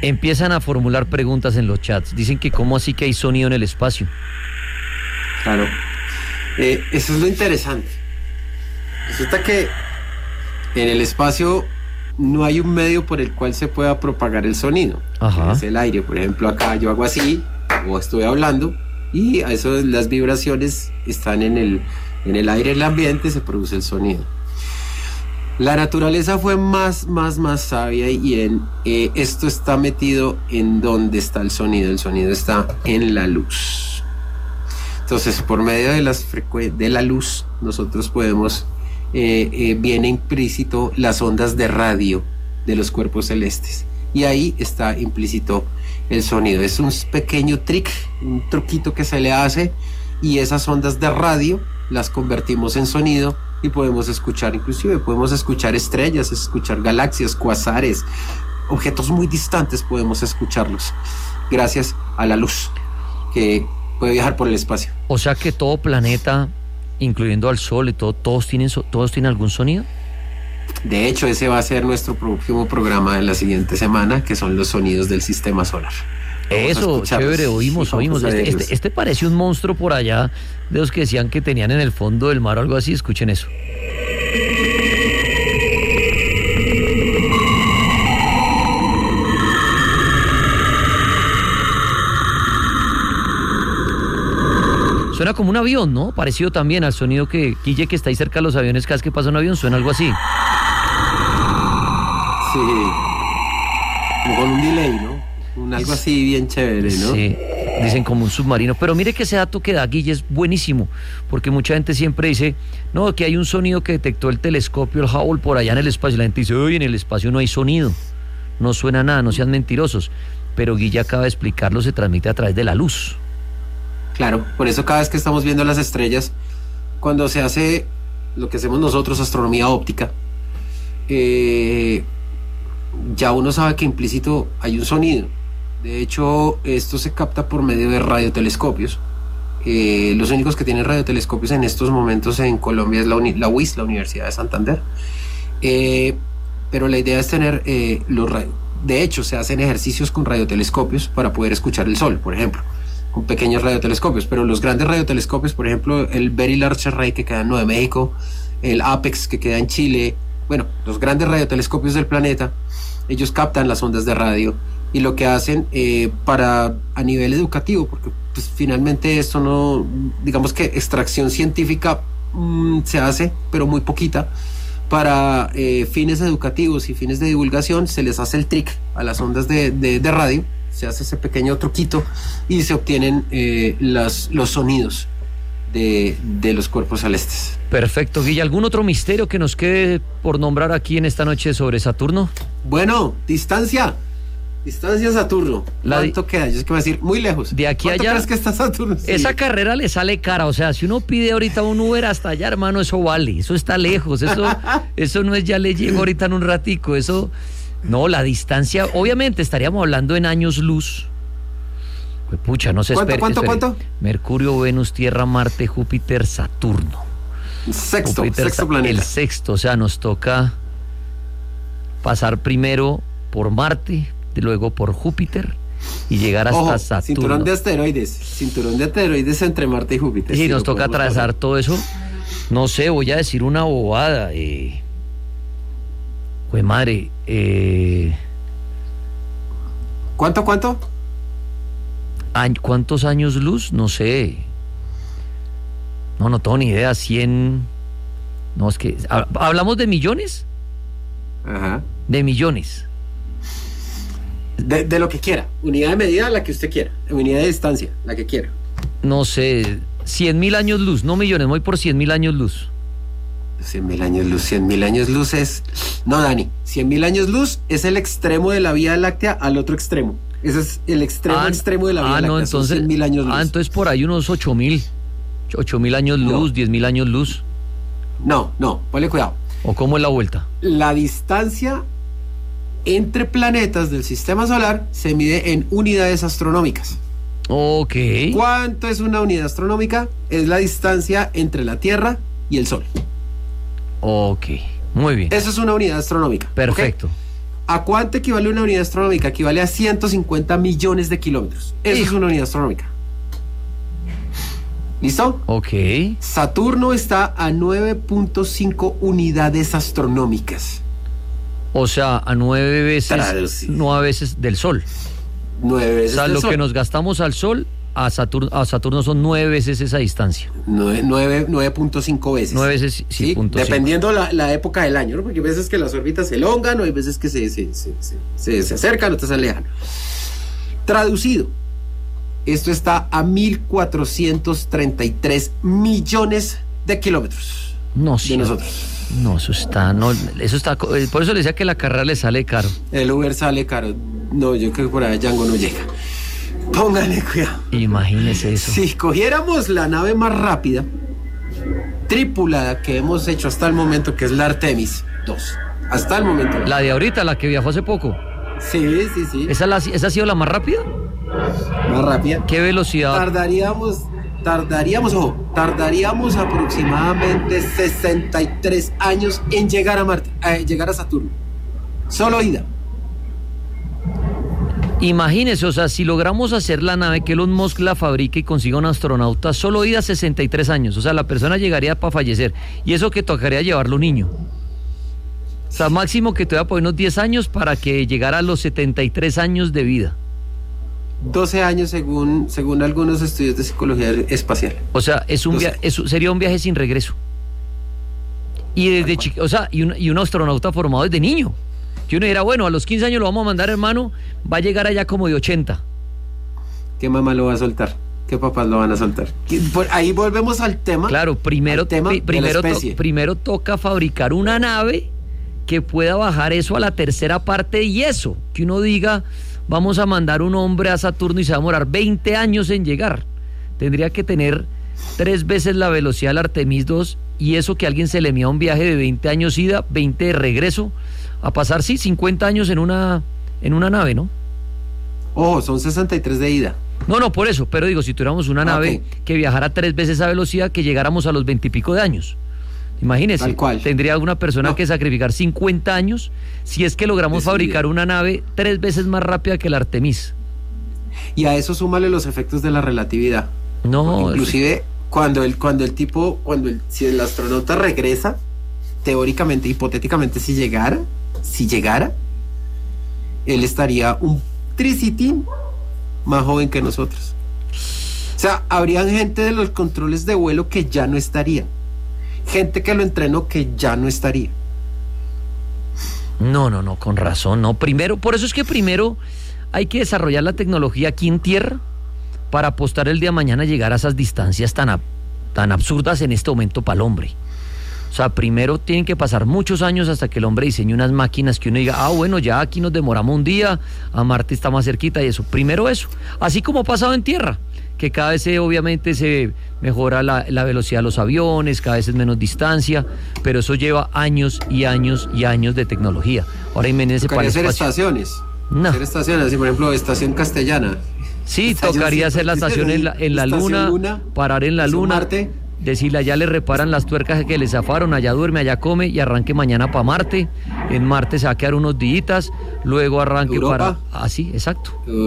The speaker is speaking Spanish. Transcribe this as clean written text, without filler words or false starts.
Empiezan a formular preguntas en los chats. Dicen que cómo así que hay sonido en el espacio. Claro. Eso es lo interesante. Resulta que en el espacio no hay un medio por el cual se pueda propagar el sonido. Ajá. Es el aire. Por ejemplo, acá yo hago así, o estoy hablando, y a eso las vibraciones están en el aire, en el ambiente, se produce el sonido. La naturaleza fue más sabia y esto está metido en donde está el sonido. El sonido está en la luz. Entonces, por medio de la luz, nosotros podemos, viene implícito las ondas de radio de los cuerpos celestes. Y ahí está implícito el sonido. Es un pequeño un truquito que se le hace, y esas ondas de radio las convertimos en sonido y podemos escuchar, inclusive podemos escuchar estrellas, escuchar galaxias, cuasares, objetos muy distantes, podemos escucharlos gracias a la luz que puede viajar por el espacio. O sea que todo planeta, incluyendo al Sol y todos tienen algún sonido. De hecho, ese va a ser nuestro próximo programa de la siguiente semana, que son los sonidos del sistema solar. Eso, chévere, oímos. Este parece un monstruo por allá, de los que decían que tenían en el fondo del mar o algo así. Escuchen eso. Suena como un avión, ¿no? Parecido también al sonido que Guille, que está ahí cerca de los aviones, cada vez que pasa un avión, suena algo así. Sí, como con un delay, ¿no? Algo así bien chévere, ¿no? Sí, dicen como un submarino. Pero mire que ese dato que da Guille es buenísimo, porque mucha gente siempre dice, no, que hay un sonido que detectó el telescopio, el Hubble, por allá en el espacio. La gente dice, oye, en el espacio no hay sonido, no suena nada, no sean mentirosos. Pero Guille acaba de explicarlo, se transmite a través de la luz. Claro, por eso cada vez que estamos viendo las estrellas, cuando se hace lo que hacemos nosotros, astronomía óptica, ya uno sabe que implícito hay un sonido. De hecho, esto se capta por medio de radiotelescopios. Los únicos que tienen radiotelescopios en estos momentos en Colombia es la UIS, la Universidad de Santander. Pero la idea es tener de hecho, se hacen ejercicios con radiotelescopios para poder escuchar el sol, por ejemplo, con pequeños radiotelescopios. Pero los grandes radiotelescopios, por ejemplo, el Very Large Array que queda en Nuevo México, el APEX que queda en Chile, bueno, los grandes radiotelescopios del planeta, ellos captan las ondas de radio y lo que hacen a nivel educativo, porque pues, finalmente esto no, digamos que extracción científica se hace, pero muy poquita, para fines educativos y fines de divulgación se les hace el trick a las ondas de radio, se hace ese pequeño truquito y se obtienen los sonidos de los cuerpos celestes. Perfecto, Guille. ¿Algún otro misterio que nos quede por nombrar aquí en esta noche sobre Saturno? Bueno, distancia Saturno. ¿Cuánto queda? Yo es que voy a decir, muy lejos. De aquí a allá. ¿Crees que está Saturno? Sí. Esa carrera le sale cara, o sea, si uno pide ahorita un Uber hasta allá, hermano, eso vale, eso está lejos, eso no es ya le llego ahorita en un ratico, eso, no, la distancia, obviamente estaríamos hablando en años luz. Pues pucha, no se espera. ¿Cuánto? Mercurio, Venus, Tierra, Marte, Júpiter, Saturno. Sexto planeta. El sexto, o sea, nos toca pasar primero por Marte, luego por Júpiter y llegar hasta Saturno. Cinturón de asteroides entre Marte y Júpiter. Sí, nos toca atravesar todo eso. No sé, voy a decir una bobada. Pues madre. ¿Cuánto? ¿Cuántos años luz? No sé. No tengo ni idea. 100. No, es que. ¿Hablamos de millones? Ajá. De millones. De lo que quiera. Unidad de medida, la que usted quiera. Unidad de distancia, la que quiera. No sé. 100.000 años luz, no millones. Voy por 100.000 años luz. 100.000 años luz. 100.000 años luz es. No, Dani. 100.000 años luz es el extremo de la Vía Láctea al otro extremo. Ese es el extremo de la Vía Láctea. No, entonces. 100.000 años luz. Entonces por ahí unos 8.000. 8.000 años luz, 10.000 años luz. No, ponle cuidado. ¿O cómo es la vuelta? La distancia entre planetas del sistema solar se mide en unidades astronómicas. Ok. ¿Cuánto es una unidad astronómica? Es la distancia entre la Tierra y el Sol. Ok, muy bien. Eso es una unidad astronómica. Perfecto. ¿Okay? ¿A cuánto equivale una unidad astronómica? Equivale a 150 millones de kilómetros. Eso es una unidad astronómica. ¿Listo? Ok. Saturno está a 9.5 unidades astronómicas. O sea, a 9 veces del Sol. 9 veces. O sea, del lo Sol. que nos gastamos al Sol, a Saturno son 9 veces esa distancia. 9.5 veces. 9 veces, sí, punto dependiendo la época del año, ¿no? Porque hay veces que las órbitas se elongan o hay veces que se acercan, otras se alejan. Traducido, esto está a 1.433 millones de kilómetros No, de sí. nosotros. No, eso está, por eso le decía que la carrera le sale caro. El Uber sale caro. No, yo creo que por allá Django no llega. Póngale cuidado. Imagínese eso. Si cogiéramos la nave más rápida tripulada que hemos hecho hasta el momento, que es la Artemis 2, hasta el momento. La de ahorita, la que viajó hace poco. Sí. ¿Esa ha sido la más rápida? Más rápida. ¿Qué velocidad? Tardaríamos aproximadamente 63 años en llegar a Marte, llegar a Saturno. Solo ida. Imagínese, o sea, si logramos hacer la nave, que Elon Musk la fabrique y consiga un astronauta, solo ida 63 años. O sea, la persona llegaría para fallecer. Y eso que tocaría llevarlo niño. O sea, máximo que todavía por unos 10 años para que llegara a los 73 años de vida. 12 años según algunos estudios de psicología espacial. O sea, sería un viaje sin regreso. Y desde o sea, y un astronauta formado desde niño. Que uno dirá, bueno, a los 15 años lo vamos a mandar, hermano, va a llegar allá como de 80. ¿Qué mamá lo va a soltar? ¿Qué papás lo van a soltar? Ahí volvemos al tema. Claro, primero toca fabricar una nave que pueda bajar eso a la tercera parte y eso, que uno diga, vamos a mandar un hombre a Saturno y se va a demorar 20 años en llegar. Tendría que tener 3 veces la velocidad del Artemis 2 y eso que a alguien se le envía un viaje de 20 años ida, 20 de regreso, a pasar, sí, 50 años en una nave, ¿no? Ojo, son 63 de ida. No, por eso, pero digo, si tuviéramos una nave que viajara 3 veces esa velocidad, que llegáramos a los 20 y pico de años. Imagínese, tal cual. Tendría una persona que sacrificar 50 años si es que logramos fabricar una nave 3 veces más rápida que el Artemis. Y a eso súmale los efectos de la relatividad. No, porque inclusive si el astronauta regresa, teóricamente, hipotéticamente, si llegara, él estaría un tricitín más joven que nosotros. O sea, habrían gente de los controles de vuelo que ya no estaría. Gente que lo entrenó que ya no estaría. No, con razón, no. Por eso es que primero hay que desarrollar la tecnología aquí en tierra para apostar el día de mañana a llegar a esas distancias tan absurdas en este momento para el hombre. O sea, primero tienen que pasar muchos años hasta que el hombre diseñe unas máquinas que uno diga, bueno, ya aquí nos demoramos un día, a Marte está más cerquita y eso. Primero eso. Así como ha pasado en tierra, que cada vez obviamente se mejora la velocidad de los aviones, cada vez es menos distancia, pero eso lleva años y años y años de tecnología. Ahora imagínense para hacer estaciones. No. Hacer estaciones, así por ejemplo, Estación Castellana. Sí, tocaría hacer la estación en la luna, parar en la luna. Marte. Decirle, allá le reparan las tuercas que le zafaron, allá duerme, allá come y arranque mañana para Marte. En Marte se va a quedar unos días, luego arranque Europa. para... Así, exacto.